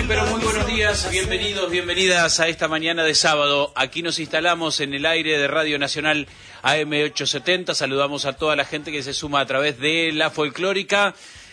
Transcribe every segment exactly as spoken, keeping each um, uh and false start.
pero muy buenos días, bienvenidos, bienvenidas a esta mañana de sábado. Aquí nos instalamos en el aire de Radio Nacional A M ochocientos setenta. Saludamos a toda la gente que se suma a través de La Folclórica.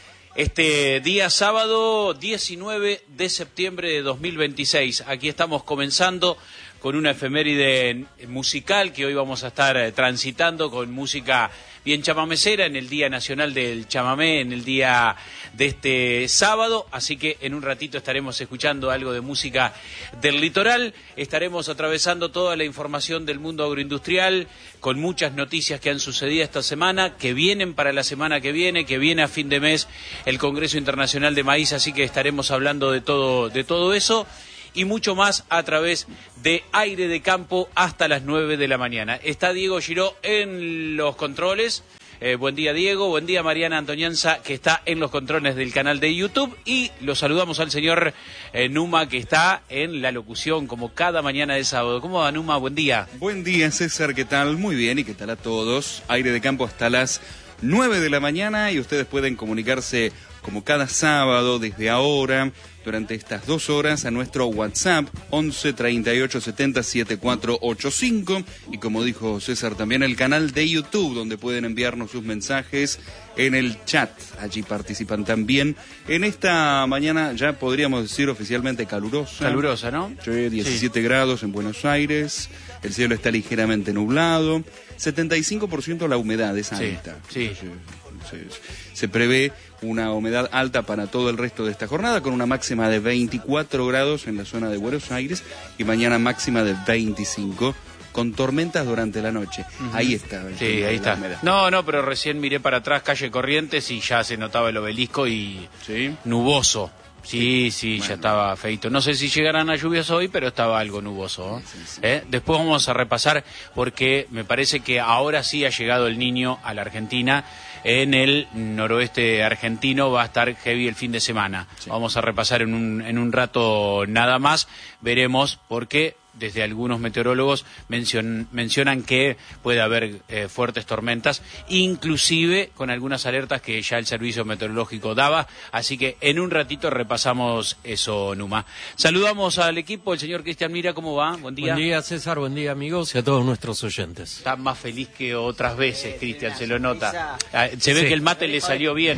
Este día sábado diecinueve de septiembre de dos mil veintiséis. Aquí estamos comenzando con una efeméride musical que hoy vamos a estar eh, transitando con música bien chamamecera en el Día Nacional del Chamamé, en el día de este sábado, así que en un ratito estaremos escuchando algo de música del litoral, estaremos atravesando toda la información del mundo agroindustrial, con muchas noticias que han sucedido esta semana, que vienen para la semana que viene, que viene a fin de mes el Congreso Internacional de Maíz, así que estaremos hablando de todo, de todo eso, y mucho más a través de Aire de Campo hasta las nueve de la mañana. Está Diego Giró en los controles. Eh, buen día, Diego. Buen día, Mariana Antonianza, que está en los controles del canal de YouTube. Y lo saludamos al señor eh, Numa, que está en la locución, como cada mañana de sábado. ¿Cómo va, Numa? Buen día. Buen día, César. ¿Qué tal? Muy bien. ¿Y qué tal a todos? Aire de Campo hasta las nueve de la mañana. Y ustedes pueden comunicarse como cada sábado desde ahora, durante estas dos horas, a nuestro WhatsApp once treinta y ocho setenta setenta y cuatro ochenta y cinco, y como dijo César, también el canal de YouTube, donde pueden enviarnos sus mensajes en el chat. Allí participan también en esta mañana, ya podríamos decir oficialmente calurosa. Calurosa, ¿no? Sí, diecisiete sí. grados en Buenos Aires, el cielo está ligeramente nublado, setenta y cinco por ciento la humedad es alta. Sí, sí. Se, se prevé una humedad alta para todo el resto de esta jornada, con una máxima de veinticuatro grados en la zona de Buenos Aires y mañana máxima de veinticinco, con tormentas durante la noche. Uh-huh. Ahí está. Sí, ahí está. Humedad. No, no, pero recién miré para atrás, calle Corrientes, y ya se notaba el obelisco y ¿sí? nuboso. Sí, sí, bueno, ya estaba feito. No sé si llegarán a lluvias hoy, pero estaba algo nuboso. Sí, sí, sí. ¿Eh? Después vamos a repasar, porque me parece que ahora sí ha llegado el Niño a la Argentina. En el noroeste argentino va a estar heavy el fin de semana. Sí. Vamos a repasar en un, en un rato nada más. Veremos por qué. Desde algunos meteorólogos mencion, mencionan que puede haber eh, fuertes tormentas, inclusive con algunas alertas que ya el servicio meteorológico daba, así que en un ratito repasamos eso, Numa. Saludamos al equipo, el señor Cristian Mira, ¿cómo va? Buen día. Buen día, César, buen día, amigos, y a todos nuestros oyentes. Está más feliz que otras veces, Cristian, se lo nota. Ah, se ve sí. que el mate le salió bien.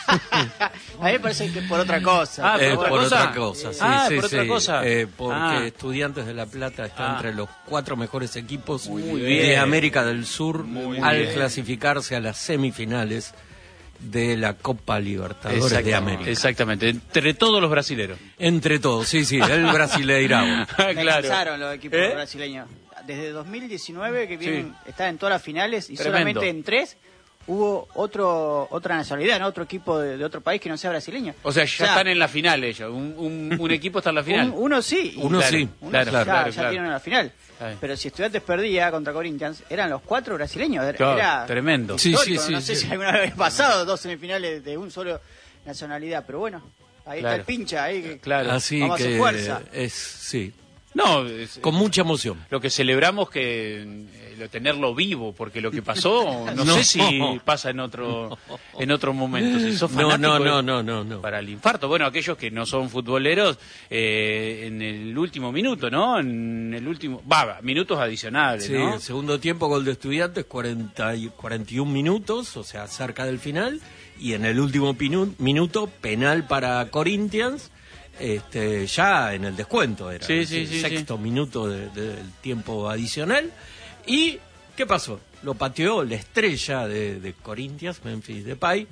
A mí me parece que por otra cosa. Ah, ¿por, eh, otra, por cosa? otra cosa? Sí, ah, sí, por sí. otra cosa. Eh, porque ah. Estudiantes de La Plata está Ah. entre los cuatro mejores equipos Muy de bien. América del Sur Muy al bien. clasificarse a las semifinales de la Copa Libertadores de América. Exactamente, entre todos los brasileros. Entre todos, sí, sí, el Brasileirao. Me cansaron los equipos ¿Eh? brasileños. Desde dos mil diecinueve que vienen, Sí. están en todas las finales y Tremendo. solamente en tres hubo otro otra nacionalidad, ¿no? Otro equipo de, de otro país que no sea brasileño. O sea, ya están en la final ellos. Un, un, un equipo está en la final. Un- uno sí. y- Uno Claro, sí, uno claro, ya, claro, ya claro. tienen la final. Ahí. Pero si Estudiantes perdía contra Corinthians, eran los cuatro brasileños. Era, Claro, era tremendo. Sí, histórico. sí, sí, no sé sí. si alguna vez había pasado dos semifinales de un solo nacionalidad, pero bueno, ahí Claro. está el pincha. Ahí que, Claro. Así Vamos a hacer que fuerza. es, sí, No, es- con mucha emoción. lo que celebramos que eh, lo tenerlo vivo, porque lo que pasó, no, No. sé si pasa en otro en otro momento. Si sos No, fanático no, de- no, no, no, no. para el infarto. Bueno, aquellos que no son futboleros, eh, en el último minuto, ¿no? En el último, va, minutos adicionales, Sí, ¿no? el segundo tiempo, gol de Estudiantes, cuarenta y, cuarenta y un minutos, o sea, cerca del final, y en el último pinu- minuto, penal para Corinthians, este, ya en el descuento era, Sí, el sí, sí, sexto minuto de- de- del tiempo adicional. ¿Y qué pasó? Lo pateó la estrella de, de Corinthians, Memphis Depay,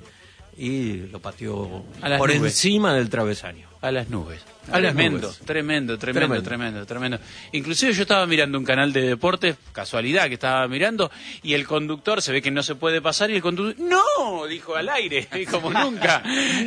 y lo pateó A las por nubes. encima del travesaño. A las nubes. A las Tremendo, nubes. tremendo, tremendo, Tremendo. tremendo, tremendo. Inclusive yo estaba mirando un canal de deportes, casualidad que estaba mirando, y el conductor se ve que no se puede pasar, y el conductor, ¡no! Dijo al aire, y como nunca.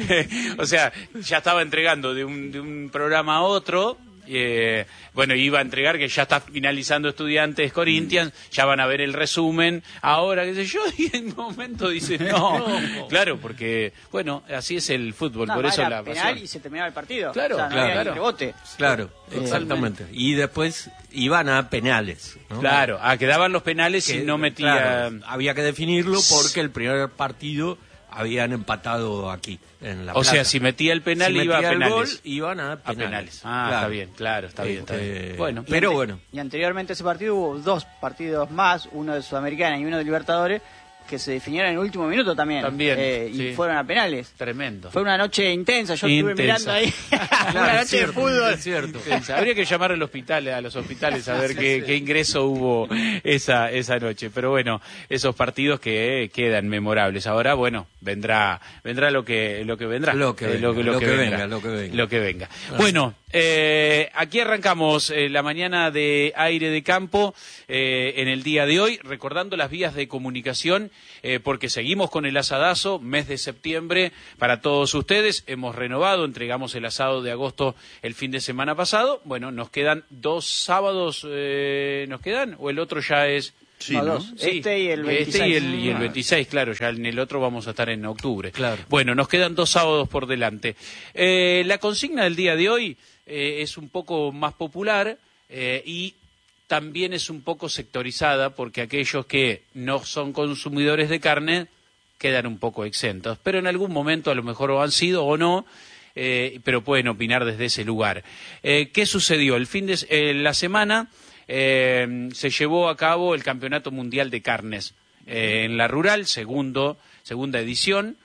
O sea, ya estaba entregando de un, de un programa a otro. Eh, bueno, iba a entregar que ya está finalizando Estudiantes Corinthians, ya van a ver el resumen, ahora, qué sé yo, y en un momento dice, no, claro, porque, bueno, así es el fútbol, No, por eso era la penal pasión. y se terminaba el partido. Claro, O sea, no claro, había ni claro. rebote. Claro, exactamente. Y después iban a penales, ¿no? Claro, ah, quedaban los penales Que, y no metía... claro, había que definirlo porque el primer partido habían empatado aquí, en La O Plata. sea, si metía el penal si iba a metía el penales. gol, iban a penales. A penales. Ah, Claro. está bien, claro, está bien, está Este, bien. Bueno, pero Y ante- bueno. Y anteriormente a ese partido hubo dos partidos más, uno de Sudamericana y uno de Libertadores, que se definieron en el último minuto también. También, Eh, y sí. fueron a penales. tremendo. Fue una noche intensa, yo Intensa. estuve mirando ahí. Claro, una es noche cierto, de fútbol. es cierto. Intensa. Habría que llamar al hospital, a los hospitales a ver qué, qué ingreso hubo esa esa noche. Pero bueno, esos partidos que eh, quedan memorables. Ahora, bueno, vendrá vendrá lo que lo que vendrá. Lo que Eh, venga, lo que venga, lo que venga. Lo que venga. Bueno, eh, aquí arrancamos eh, la mañana de Aire de Campo eh, en el día de hoy, recordando las vías de comunicación, eh, porque seguimos con el asadazo, mes de septiembre para todos ustedes. Hemos renovado, entregamos el asado de agosto el fin de semana pasado. Bueno, nos quedan dos sábados, eh, ¿nos quedan? ¿O el otro ya es...? Sí, No, ¿no? dos. Este y el veintiséis. Este y el, y el Ah. veintiséis, claro, ya en el otro vamos a estar en octubre. Claro. Bueno, nos quedan dos sábados por delante. Eh, la consigna del día de hoy eh, es un poco más popular eh, y también es un poco sectorizada porque aquellos que no son consumidores de carne quedan un poco exentos, pero en algún momento a lo mejor lo han sido o no, eh, pero pueden opinar desde ese lugar. Eh, ¿Qué sucedió? El fin de eh, la semana eh, se llevó a cabo el Campeonato Mundial de Carnes eh, en la Rural, segundo, segunda edición.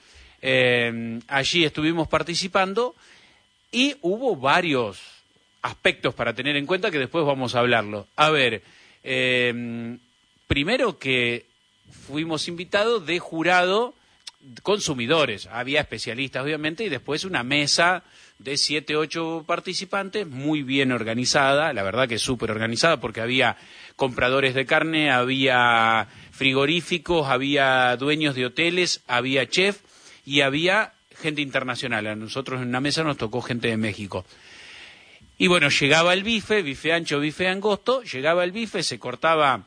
Eh, allí estuvimos participando y hubo varios aspectos para tener en cuenta que después vamos a hablarlo. A ver, eh, primero que fuimos invitados de jurado consumidores, había especialistas obviamente y después una mesa de siete, ocho participantes muy bien organizada, la verdad que súper organizada porque había compradores de carne, había frigoríficos, había dueños de hoteles, había chef y había gente internacional. A nosotros en una mesa nos tocó gente de México. Y bueno, llegaba el bife, bife ancho, bife angosto, llegaba el bife, se cortaba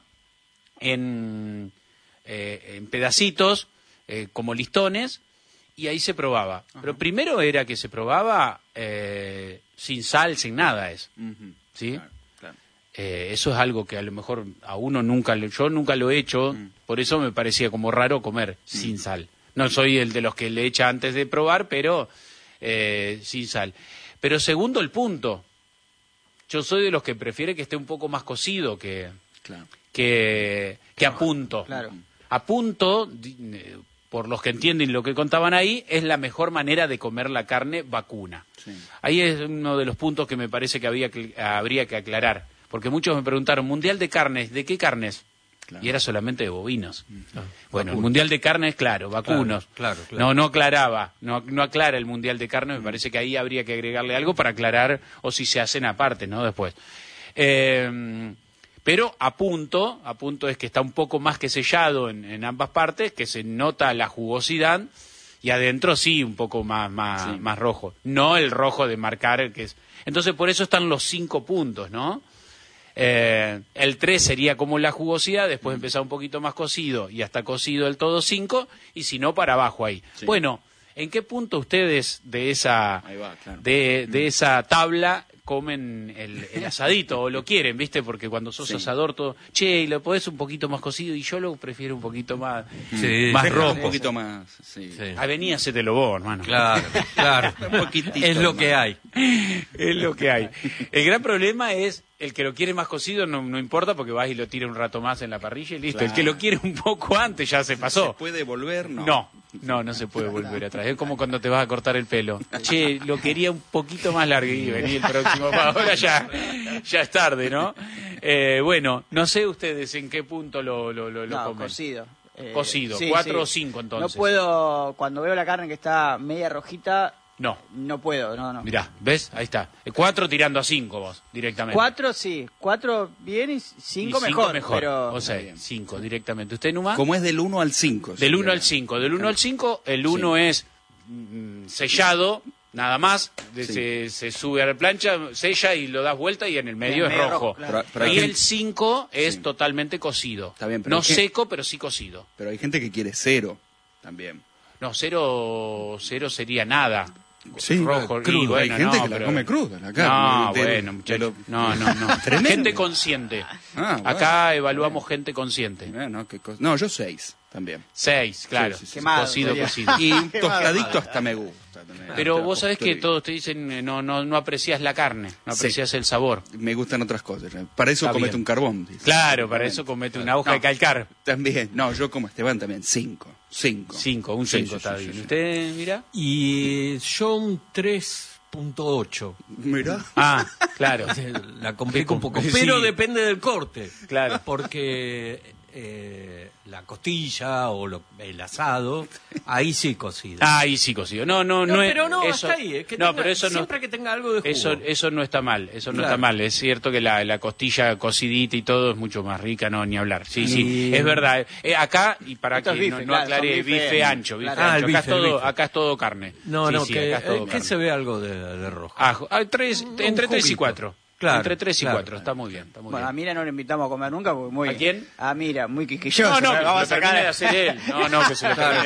en, eh, en pedacitos, eh, como listones, y ahí se probaba. Ajá. Pero primero era que se probaba eh, sin sal, sin nada, es, Ujú. ¿sí? Claro, claro. Eh, eso es algo que a lo mejor a uno nunca, lo- yo nunca lo he hecho, mm. por eso me parecía como raro comer mm. sin sal. No soy el de los que le echa antes de probar, pero eh, sin sal. Pero segundo el punto, yo soy de los que prefiere que esté un poco más cocido que, Claro. que, que a punto. Claro. A punto, di- eh, por los que entienden lo que contaban ahí, es la mejor manera de comer la carne vacuna. Sí. Ahí es uno de los puntos que me parece que había que, habría que aclarar. Porque muchos me preguntaron, ¿mundial de carnes? ¿De qué carnes? Claro. Y era solamente de bovinos. Ah, Bueno, el vacuno. mundial de carnes, claro, vacunos. Claro, claro, claro. No, no aclaraba, no, no aclara el mundial de carne, me parece que ahí habría que agregarle algo para aclarar, o si se hacen aparte, ¿no? Después. Eh, pero a punto, a punto es que está un poco más que sellado en, en ambas partes, que se nota la jugosidad, y adentro sí, un poco más, más, Sí. más rojo. No el rojo de marcar, que es... Entonces por eso están los cinco puntos, ¿no? Eh, el tres sería como la jugosidad, después empezar un poquito más cocido y hasta cocido el todo cinco, y si no para abajo ahí. Sí. Bueno, ¿en qué punto ustedes de esa Ahí va, claro. de, de esa tabla comen el, el asadito o lo quieren, ¿viste? Porque cuando sos Sí. asador todo, che, y lo podés un poquito más cocido, y yo lo prefiero un poquito más, Sí, más sí, rojo. Un poquito más, sí. Sí. Avenida Hacételo vos, hermano. Claro, claro. Un poquitito Es lo más. que hay. Es lo que hay. El gran problema es el que lo quiere más cocido, no, no importa porque vas y lo tira un rato más en la parrilla y listo. Claro. El que lo quiere un poco antes ya se pasó. ¿Se puede volver? No. No, no, no se puede volver atrás. Es como cuando te vas a cortar el pelo. Che, lo quería un poquito más largo y vení el próximo. Ahora ya, ya es tarde, ¿no? Eh, bueno, no sé ustedes en qué punto lo, lo, lo, lo No, comen. cocido. Eh, Cocido, sí, cuatro sí. o cinco entonces. No puedo, cuando veo la carne que está media rojita, No, no puedo, no, no. mirá, ¿ves? Ahí está. Cuatro tirando a cinco vos, directamente. Cuatro sí, cuatro bien y Y cinco, mejor, pero O sea, cinco directamente. ¿Usted, Numa? Como es del uno al cinco. Del uno al cinco. Del uno al cinco, el uno es mm, sellado, nada más. De- Sí. se, se sube a la plancha, sella y lo das vuelta y en el medio En el es medio rojo. rojo, claro. Pero- pero hay y gente- el cinco es Sí. totalmente cocido. Está bien, pero no hay que- seco, pero sí cocido. Pero hay gente que quiere cero también. No, cero, cero sería nada. Sí, rojo. y crudo. bueno, Hay gente no, que la pero- come cruda, la carne. No, De- bueno, de muchachos. lo- No, no, no. Tremendo. Gente consciente. Ah, bueno. Acá evaluamos gente consciente. Eh, no, qué cosa- no, yo seis. también. Seis, claro. Sí, sí, sí. Quemado, Cocido, sería. cocido. Y un tostadito hasta me gusta. también. Pero Hasta vos sabés que posterior. todos te dicen eh, no no no aprecias la carne, no Sí. aprecias el sabor. Me gustan otras cosas. Para eso Está comete bien. un carbón. dice. Claro, para eso comete una hoja No. de calcar. También. No, yo como Esteban también. Cinco. Cinco. Cinco, un Sí, cinco sí, está sí, bien. sí, sí. ¿Usted mira? Y yo un tres punto ocho. Mirá. Ah, claro. La complico un poco. Sí. Pero depende del corte. Claro. Porque eh, la costilla o lo- el asado, ahí sí cocido. Ah, ahí sí cocido. No, no, no, no, es- pero no, eso, hasta ahí. Es que no, tenga- pero eso no. siempre que tenga algo de jugo. Eso, eso no está mal, eso no Claro. está mal. Es cierto que la, la costilla cocidita y todo es mucho más rica, no, ni hablar. Sí, sí, Y- es verdad. Eh, acá, y para Esto que es no, bife, no claro, aclare, son bife, bife, ancho, bife claro. Ah, ancho. el Acá, bife, es el todo, bife. acá es todo carne. No, Sí, no, sí, que, acá es todo eh, que carne. se ve algo de, de rojo. Ajo. Ah, tres, Un entre tres y juguito. cuatro. Claro, entre tres y claro. cuatro, está muy bien. Está muy Bueno, a bien. Mira no le invitamos a comer nunca porque muy... ¿A quién? A Mira, muy quisquilloso. No, no, que Vamos se a lo termine sacar- de hacer él. No, no, que se lo termine